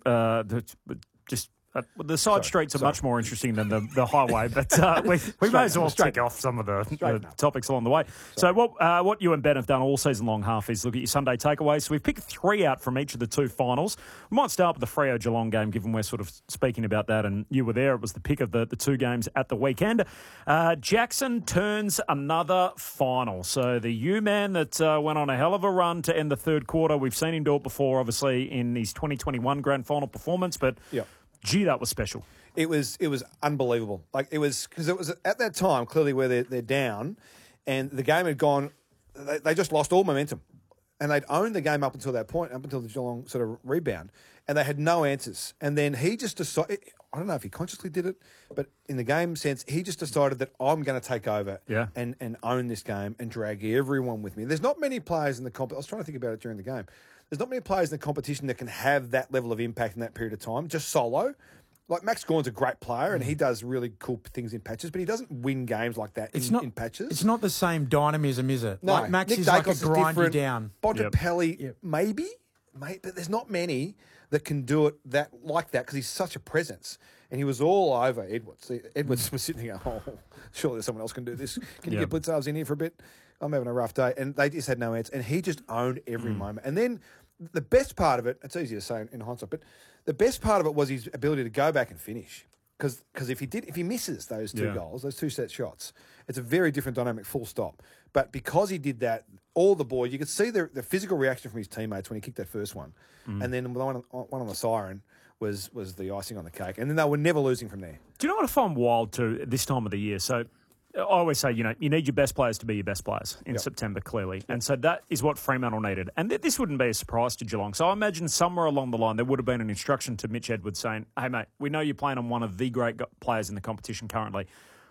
The side streets are much more interesting than the highway, but we may as well take off some of the topics along the way. So what you and Ben have done all season long, Half, is look at your Sunday takeaways. So we've picked 3 out from each of the 2 finals. We might start with the Freo Geelong game, given we're sort of speaking about that, and you were there. It was the pick of the 2 games at the weekend. Jackson turns another final. So the U-man that went on a hell of a run to end the third quarter. We've seen him do it before, obviously, in his 2021 grand final performance, but... Yep. Gee, that was special. It was unbelievable. Like it was because it was at that time clearly where they're down, and the game had gone. They just lost all momentum, and they'd owned the game up until that point, up until the Geelong sort of rebound, and they had no answers. And then he just decided. I don't know if he consciously did it, but in the game sense, he just decided that I'm going to take over and own this game and drag everyone with me. There's not many players in the comp. I was trying to think about it during the game. There's not many players in the competition that can have that level of impact in that period of time, just solo. Like Max Gawn's a great player and he does really cool things in patches, but he doesn't win games like that in patches. It's not the same dynamism, is it? No, like Max Nick is Dacos like a grind you down. Bontempelli, maybe, but there's not many that can do it like that because he's such a presence. And he was all over Edwards. Edwards was sitting there, surely someone else can do this. Can you get Blitzarves in here for a bit? I'm having a rough day. And they just had no answer. And he just owned every moment. And then the best part of it, it's easy to say in hindsight, but the best part of it was his ability to go back and finish. Because if he misses those 2 goals, those 2 set shots, it's a very different dynamic, full stop. But because he did that, all the boys, you could see the physical reaction from his teammates when he kicked that first one. And then the one on the siren was the icing on the cake. And then they were never losing from there. Do you know what I find wild too at this time of the year? So I always say, you need your best players to be your best players in September, clearly. And so that is what Fremantle needed. And this wouldn't be a surprise to Geelong. So I imagine somewhere along the line there would have been an instruction to Mitch Edwards saying, hey, mate, we know you're playing on one of the great players in the competition currently.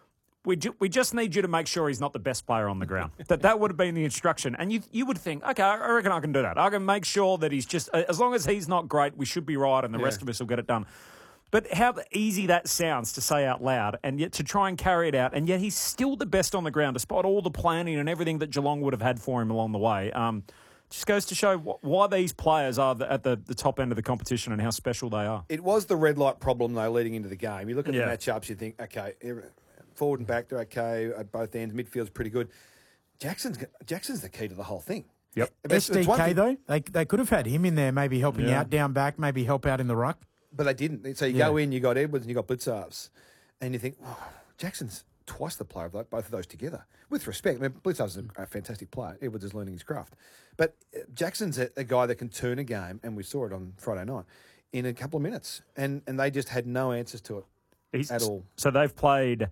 We just need you to make sure he's not the best player on the ground. That would have been the instruction. And you would think, okay, I reckon I can do that. I can make sure that he's just, as long as he's not great, we should be right and the rest of us will get it done. But how easy that sounds to say out loud and yet to try and carry it out. And yet he's still the best on the ground despite all the planning and everything that Geelong would have had for him along the way. Just goes to show why these players are at the top end of the competition and how special they are. It was the red light problem, though, leading into the game. You look at the matchups, you think, okay, forward and back, they're okay at both ends. Midfield's pretty good. Jackson's the key to the whole thing. Yep. SDK, though, they could have had him in there maybe helping out down back, maybe help out in the ruck. But they didn't. So you go in, you got Edwards and you got Blitzarves. And you think, Jackson's twice the player of both of those together. With respect, I mean, Blitzarves is a fantastic player. Edwards is learning his craft. But Jackson's a guy that can turn a game, and we saw it on Friday night, in a couple of minutes. And they just had no answers to it at all. So they've played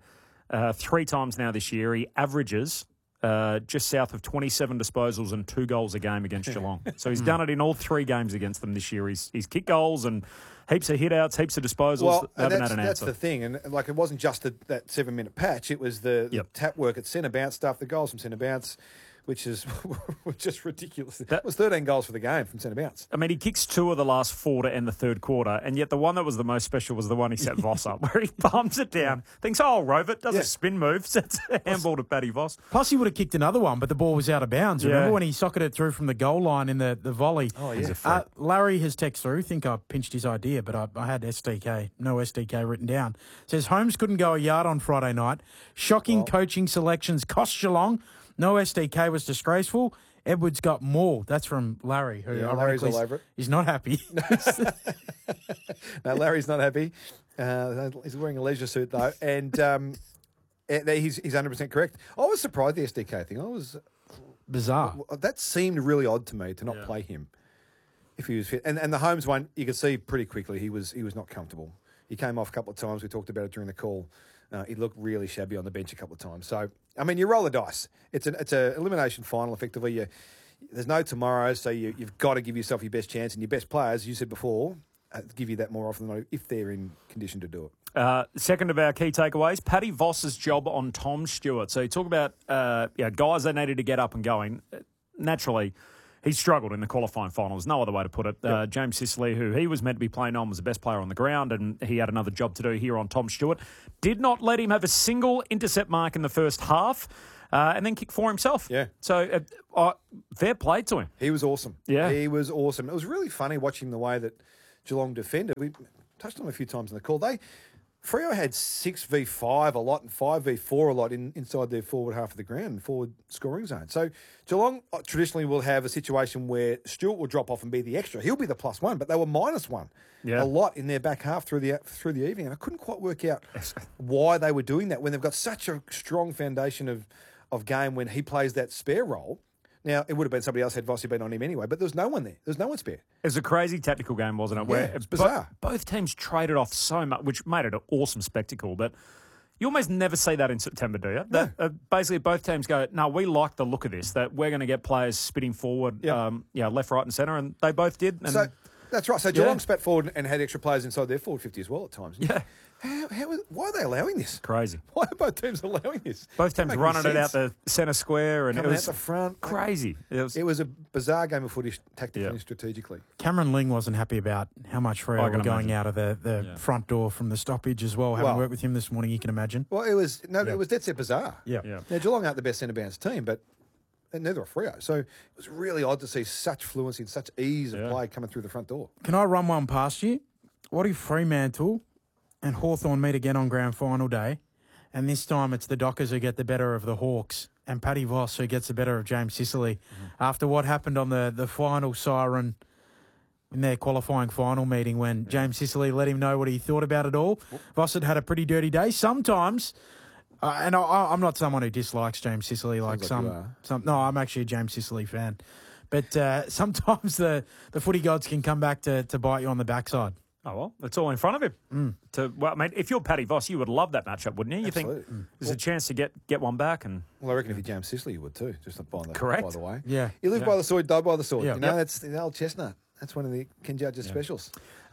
3 times now this year. He averages just south of 27 disposals and 2 goals a game against Geelong. So he's done it in all 3 games against them this year. He's kicked goals and heaps of hit-outs, heaps of disposals. Well, haven't had an that's answer. the thing. And it wasn't just that 7-minute patch. It was the tap work at centre bounce stuff, the goals from centre bounce, which is just ridiculous. That was 13 goals for the game from centre bounce. I mean, he kicks 2 of the last 4 to end the third quarter, and yet the one that was the most special was the one he set Voss up, where he bumps it down, thinks, I'll rove it, does a spin move, sets a handball to Paddy Voss. Plus, he would have kicked another one, but the ball was out of bounds. Remember when he socketed it through from the goal line in the volley? Oh, yeah. Larry has texted through. I think I pinched his idea, but I had no SDK written down. Says, Holmes couldn't go a yard on Friday night. Shocking coaching selections cost Geelong. No SDK was disgraceful. Edwards got more. That's from Larry, who Larry's all over it. He's not happy. No, Larry's not happy. He's wearing a leisure suit, though. And he's 100% correct. I was surprised the SDK thing. I was... Bizarre. That seemed really odd to me, to not play him if he was fit. And the Holmes one, you could see pretty quickly he was not comfortable. He came off a couple of times. We talked about it during the call. He looked really shabby on the bench a couple of times. So, I mean, you roll the dice. It's an elimination final, effectively. There's no tomorrow, so you've got to give yourself your best chance. And your best players, you said before, give you that more often than not if they're in condition to do it. Second of our key takeaways, Paddy Voss's job on Tom Stewart. So you talk about guys that needed to get up and going. Naturally, he struggled in the qualifying final. There's no other way to put it. James Sicily, who he was meant to be playing on, was the best player on the ground, and he had another job to do here on Tom Stewart. Did not let him have a single intercept mark in the first half, and then kick for himself. Yeah. So fair play to him. He was awesome. Yeah. He was awesome. It was really funny watching the way that Geelong defender. We touched on them a few times in the call. Freo had 6v5 a lot and 5v4 a lot inside their forward half of the ground, forward scoring zone. So Geelong traditionally will have a situation where Stewart will drop off and be the extra. He'll be the +1, but they were -1 a lot in their back half through the evening. And I couldn't quite work out why they were doing that when they've got such a strong foundation of game when he plays that spare role. Now, it would have been somebody else had Vossi been on him anyway, but there was no one there. There was no one spare. It was a crazy tactical game, wasn't it? Yeah, it's bizarre. Both teams traded off so much, which made it an awesome spectacle. But you almost never see that in September, do you? No. Basically, both teams go, no, we like the look of this, that we're going to get players spitting forward, left, right and centre, and they both did. And so that's right. So Geelong spat forward and had extra players inside their forward 50 as well at times. Yeah. Why are they allowing this? Crazy. Why are both teams allowing this? Both teams running it out the centre square. And coming it was out the front. Crazy. It was a bizarre game of footy tactically and strategically. Cameron Ling wasn't happy about how much Freo were going out of the front door from the stoppage as well. Having worked with him this morning, you can imagine. Well, it was dead set bizarre. Yeah. Now, Geelong aren't the best centre bounce team, but neither are Freo. So it was really odd to see such fluency and such ease of play coming through the front door. Can I run one past you? What if Fremantle and Hawthorn meet again on grand final day, and this time it's the Dockers who get the better of the Hawks and Paddy Voss who gets the better of James Sicily after what happened on the final siren in their qualifying final meeting when James Sicily let him know what he thought about it all. Voss had a pretty dirty day. Sometimes, and I'm not someone who dislikes James Sicily like some. No, I'm actually a James Sicily fan. But sometimes the footy gods can come back to bite you on the backside. Oh, well, it's all in front of him. If you're Paddy Voss, you would love that matchup, wouldn't you? You Absolutely. think there's a chance to get one back? Well, I reckon if you're James Sicily, you would too, just by the way. Yeah. You live by the sword, die by the sword. Yeah. You know, that's the old chestnut. That's one of the Ken Judge's specials.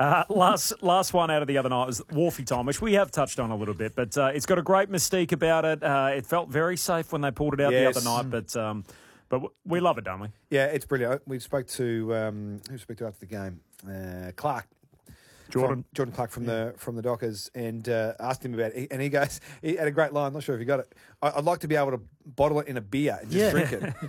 Last one out of the other night was Wharfie time, which we have touched on a little bit, but it's got a great mystique about it. It felt very safe when they pulled it out the other night, but we love it, don't we? Yeah, it's brilliant. We spoke to who spoke to after the game? Clark. Jordan Clark from the Dockers, and asked him about it. And he goes, he had a great line. I'm not sure if you got it. I'd like to be able to bottle it in a beer and just drink it.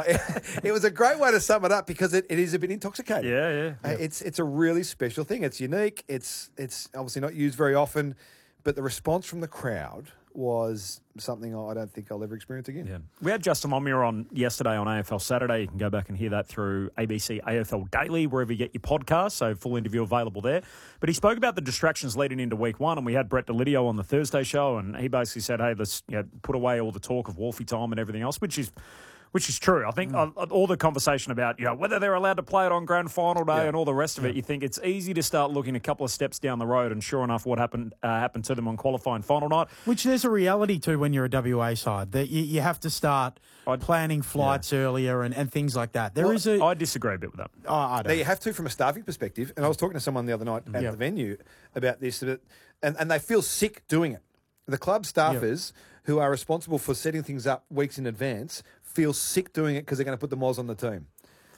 It was a great way to sum it up because it is a bit intoxicating. Yeah. It's a really special thing. It's unique. It's obviously not used very often, but the response from the crowd was something I don't think I'll ever experience again. Yeah. We had Justin Longmuir on yesterday on AFL Saturday. You can go back and hear that through ABC AFL Daily, wherever you get your podcast, so full interview available there. But he spoke about the distractions leading into week one, and we had Brett DeLidio on the Thursday show, and he basically said, hey, let's put away all the talk of Wharfie time and everything else, which is true. I think all the conversation about whether they're allowed to play it on grand final day and all the rest of it, you think it's easy to start looking a couple of steps down the road, and sure enough, what happened to them on qualifying final night. Which there's a reality to when you're a WA side, that you have to start planning flights earlier and things like that. I disagree a bit with that. I don't. You have to from a staffing perspective, and I was talking to someone the other night at the venue about this, and they feel sick doing it. The club staffers who are responsible for setting things up weeks in advance feel sick doing it because they're going to put the Moz on the team.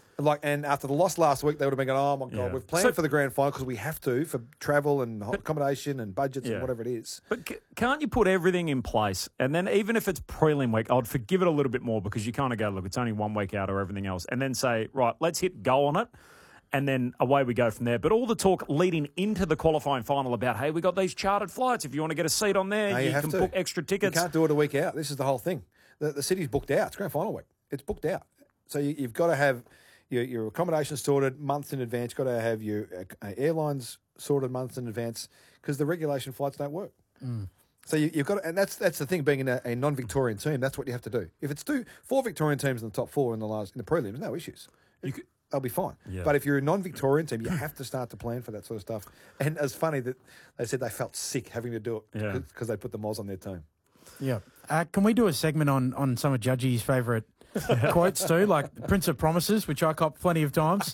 And after the loss last week, they would have been going, oh, my God, we've planned for the grand final because we have to for travel and accommodation and budgets and whatever it is. But can't you put everything in place? And then even if it's prelim week, I'd forgive it a little bit more because you kind of go, look, it's only 1 week out or everything else. And then say, right, let's hit go on it. And then away we go from there. But all the talk leading into the qualifying final about, hey, we got these chartered flights. If you want to get a seat on there, you can book extra tickets. You can't do it a week out. This is the whole thing. The city's booked out. It's grand final week. It's booked out. So you've got to have your accommodation sorted months in advance. You've got to have your airlines sorted months in advance because the regulation flights don't work. So you've got to, and that's the thing. Being in a non-Victorian team, that's what you have to do. If it's 4 Victorian teams in the top 4 in the prelims, no issues. They'll be fine. Yeah. But if you're a non-Victorian team, you have to start to plan for that sort of stuff. And it's funny that they said they felt sick having to do it because they put the Moz on their team. Yeah. Can we do a segment on some of Judgy's favourite quotes too, like Prince of Promises, which I cop plenty of times.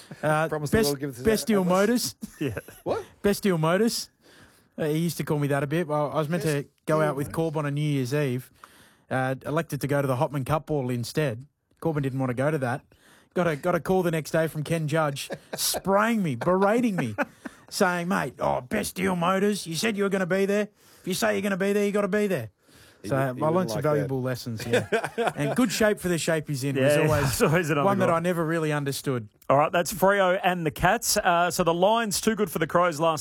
Best Deal Motors. Yeah. What? Best Deal Motors. He used to call me that a bit. Well, I was meant to go out with Corb on a New Year's Eve. Elected to go to the Hopman Cup Ball instead. Corbin didn't want to go to that. Got a call the next day from Ken Judge, spraying me, berating me, saying, mate, Best Deal Motors, you said you were going to be there. If you say you're going to be there, you got to be there. So I learned some valuable lessons, yeah. And good shape for the shape he's in was it's always another one that I never really understood. All right, that's Freo and the Cats. So the Lions, too good for the Crows last